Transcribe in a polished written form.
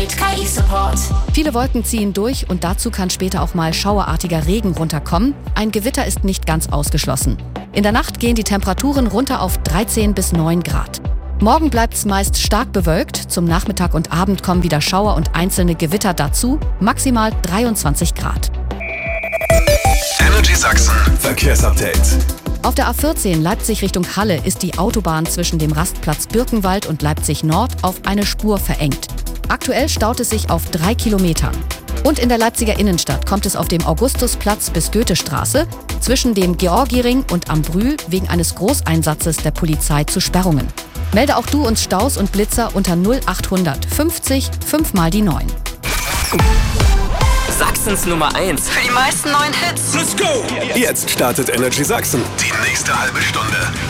mit KI-Support. Viele Wolken ziehen durch und dazu kann später auch mal schauerartiger Regen runterkommen. Ein Gewitter ist nicht ganz ausgeschlossen. In der Nacht gehen die Temperaturen runter auf 13 bis 9 Grad. Morgen bleibt es meist stark bewölkt. Zum Nachmittag und Abend kommen wieder Schauer und einzelne Gewitter dazu. Maximal 23 Grad. Energy Sachsen Verkehrsupdate. Auf der A14 Leipzig Richtung Halle ist die Autobahn zwischen dem Rastplatz Birkenwald und Leipzig Nord auf eine Spur verengt. Aktuell staut es sich auf 3 Kilometern. Und in der Leipziger Innenstadt kommt es auf dem Augustusplatz bis Goethestraße zwischen dem Georgiring und am Brühl wegen eines Großeinsatzes der Polizei zu Sperrungen. Melde auch du uns Staus und Blitzer unter 0800 50 5 mal die 9. Sachsens Nummer 1. Für die meisten neuen Hits. Let's go! Jetzt startet Energy Sachsen. Die nächste halbe Stunde.